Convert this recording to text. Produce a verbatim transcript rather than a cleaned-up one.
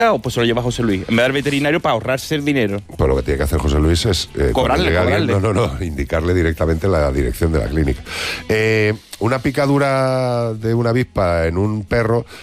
pues se lo lleva José Luis, en vez del veterinario, para ahorrarse el dinero. Pues lo que tiene que hacer José Luis es eh, cobrarle, cobrarle. Alguien, no, no, no, indicarle directamente la dirección de la clínica. Eh, una picadura de una avispa en un perro